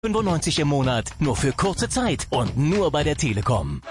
95 im Monat, nur für kurze Zeit und nur bei der Telekom.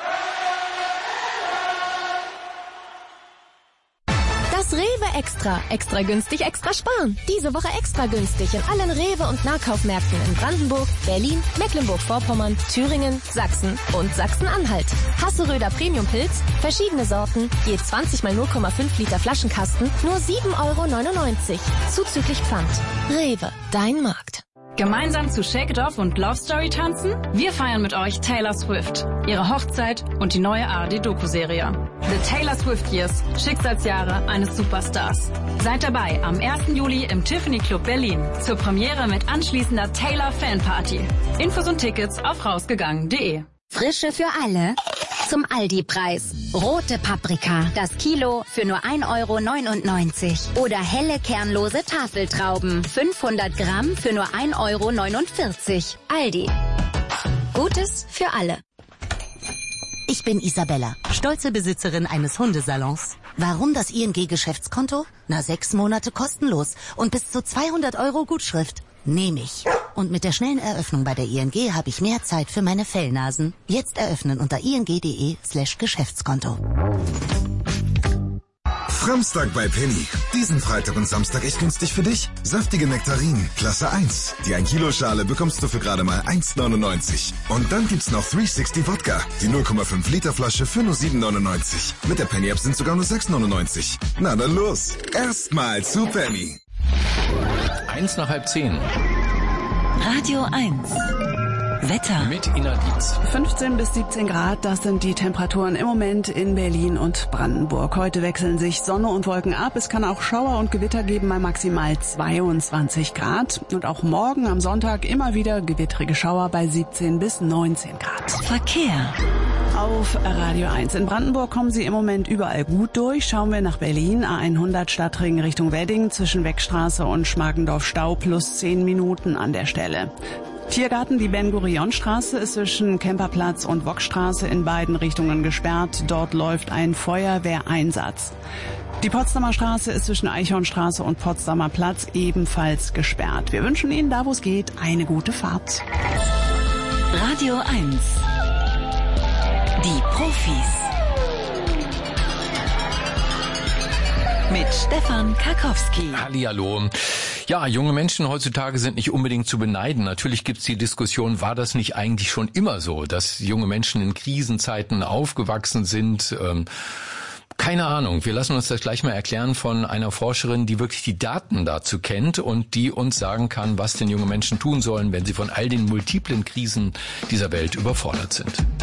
Das Rewe Extra. Extra günstig, extra sparen. Diese Woche extra günstig in allen Rewe- und Nahkaufmärkten in Brandenburg, Berlin, Mecklenburg-Vorpommern, Thüringen, Sachsen und Sachsen-Anhalt. Hasseröder Premium-Pilz, verschiedene Sorten, je 20 mal 0,5 Liter Flaschenkasten, nur 7,99 €. Zuzüglich Pfand. Rewe, dein Markt. Gemeinsam zu Shake It Off und Love Story tanzen? Wir feiern mit euch Taylor Swift, ihre Hochzeit und die neue ARD-Doku-Serie. The Taylor Swift Years, Schicksalsjahre eines Superstars. Seid dabei am 1. Juli im Tiffany Club Berlin zur Premiere mit anschließender Taylor Fanparty. Infos und Tickets auf rausgegangen.de. Frische für alle zum Aldi-Preis. Rote Paprika, das Kilo für nur 1,99 € oder helle kernlose Tafeltrauben, 500 Gramm für nur 1,49 €. Aldi. Gutes für alle. Ich bin Isabella, stolze Besitzerin eines Hundesalons. Warum das ING-Geschäftskonto? 6 Monate kostenlos und bis zu 200 € Gutschrift. Nehme ich. Und mit der schnellen Eröffnung bei der ING habe ich mehr Zeit für meine Fellnasen. Jetzt eröffnen unter ing.de/Geschäftskonto. Framstag bei Penny. Diesen Freitag und Samstag echt günstig für dich. Saftige Nektarinen, Klasse 1. Die 1 Kilo Schale bekommst du für gerade mal 1,99 €. Und dann gibt's noch 360 Wodka. Die 0,5 Liter Flasche für nur 7,99 €. Mit der Penny App sind sogar nur 6,99 €. Na dann los. Erstmal zu Penny. 1 nach halb 10. Radio 1. Wetter. Mit Ina Dietz. 15 bis 17 Grad, das sind die Temperaturen im Moment in Berlin und Brandenburg. Heute wechseln sich Sonne und Wolken ab. Es kann auch Schauer und Gewitter geben bei maximal 22 Grad. Und auch morgen am Sonntag immer wieder gewittrige Schauer bei 17 bis 19 Grad. Verkehr. Auf Radio 1. In Brandenburg kommen Sie im Moment überall gut durch. Schauen wir nach Berlin. A100 Stadtring Richtung Wedding zwischen Weckstraße und Schmargendorf Stau plus 10 Minuten an der Stelle. Tiergarten, die Ben-Gurion-Straße ist zwischen Kemperplatz und Wokstraße in beiden Richtungen gesperrt. Dort läuft ein Feuerwehreinsatz. Die Potsdamer Straße ist zwischen Eichhornstraße und Potsdamer Platz ebenfalls gesperrt. Wir wünschen Ihnen, da wo es geht, eine gute Fahrt. Radio 1. Die Profis. Mit Stefan Karkowski. Hallihallo. Ja, junge Menschen heutzutage sind nicht unbedingt zu beneiden. Natürlich gibt's die Diskussion, war das nicht eigentlich schon immer so, dass junge Menschen in Krisenzeiten aufgewachsen sind? Keine Ahnung. Wir lassen uns das gleich mal erklären von einer Forscherin, die wirklich die Daten dazu kennt und die uns sagen kann, was denn junge Menschen tun sollen, wenn sie von all den multiplen Krisen dieser Welt überfordert sind.